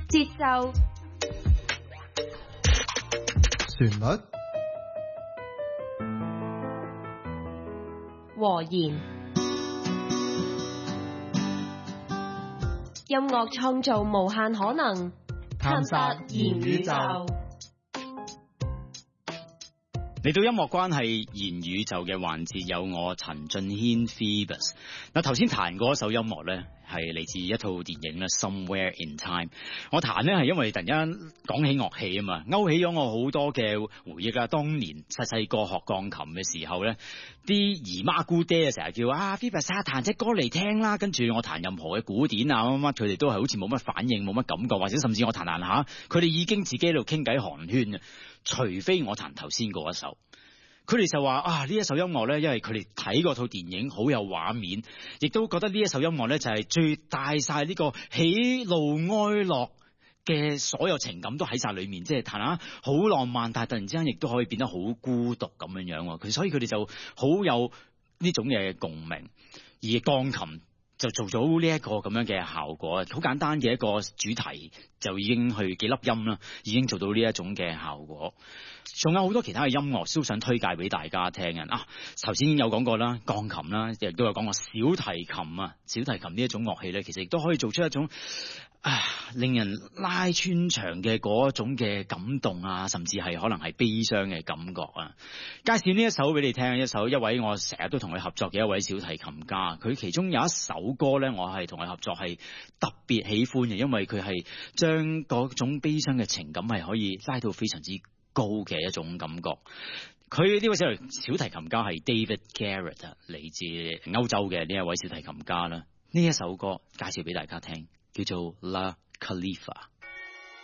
節奏、 旋律、 和弦，音樂創造無限可能，探索言宇宙。 嚟到音樂關係言宇宙嘅環節，有我陳俊軒 Phoebus。嗱，頭先彈嗰首音樂咧，係嚟自一套電影咧 Somewhere in Time。我彈咧係因為突然間講起樂器啊嘛，勾起咗我好多嘅回憶啊。當年細細個學鋼琴嘅時候咧，啲姨媽姑爹啊成日叫Phoebus彈隻歌嚟聽啦，跟住我彈任何嘅古典啊乜乜，佢哋都係好似冇乜反應冇乜感覺，或者甚至我彈彈下，佢哋已經自己喺度傾偈寒暄啊。除非我彈頭先嗰一首，佢哋就話呢一首音樂呢，因為佢哋睇嗰套電影好有畫面，亦都覺得呢一首音樂呢，就係最帶晒呢個喜怒哀樂嘅所有情感都喺晒裏面，即係彈下好浪漫，但係突然之間亦都可以變得好孤獨咁樣樣。所以佢哋就好有呢種嘅共鳴，而鋼琴就做咗呢一個咁樣嘅效果，好簡單嘅一個主題就已經去幾粒音啦，已經做到呢一種嘅效果。仲有好多其他嘅音樂都想推介俾大家聽嘅。頭先已經有講過啦，鋼琴啦，亦都有講過小提琴啊。小提琴呢一種樂器咧，其實亦都可以做出一種令人拉穿牆嘅嗰種嘅感動啊，甚至係可能係悲傷嘅感覺啊。介紹呢一首俾你聽，一位我成日都同佢合作嘅一位小提琴家，佢其中有一首歌咧，我係同佢合作係特別喜歡嘅，因為佢係將嗰種悲傷嘅情感係可以拉到非常之高嘅一種感覺。佢呢位小提琴家係 David Garrett， 嚟自歐洲嘅呢一位小提琴家啦。呢一首歌介紹俾大家聽，叫做 La Khalifa。